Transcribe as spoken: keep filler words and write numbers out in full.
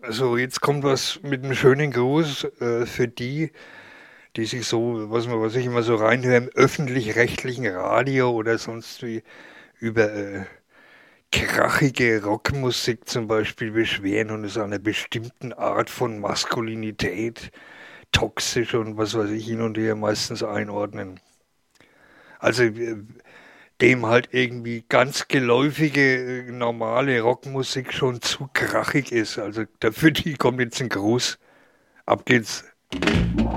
So, jetzt kommt was mit einem schönen Gruß äh, für die, die sich so, was man, was ich immer so reinhöre, im öffentlich-rechtlichen Radio oder sonst wie über äh, krachige Rockmusik zum Beispiel beschweren und es einer bestimmten Art von Maskulinität, toxisch und was weiß ich hin und her meistens einordnen. Also äh, dem halt irgendwie ganz geläufige, äh, normale Rockmusik schon zu krachig ist. Also dafür die kommt jetzt ein Gruß. Ab geht's.